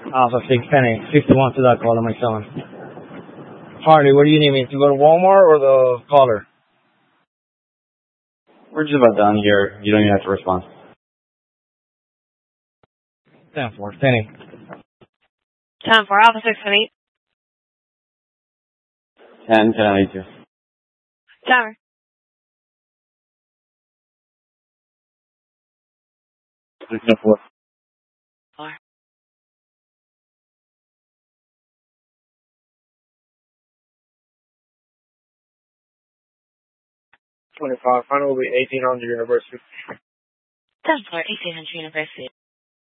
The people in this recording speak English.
Alpha 6 Penny, 51 to that caller, my son. Harley, where do you need me? To go to Walmart or the caller? We're just about done here. You don't even have to respond. 10-4, Penny. 10-4, Alpha 6 Penny. 10-82. Timer. 6-4. 4. 25, final will be 1800 University. 10-4, 1800 University.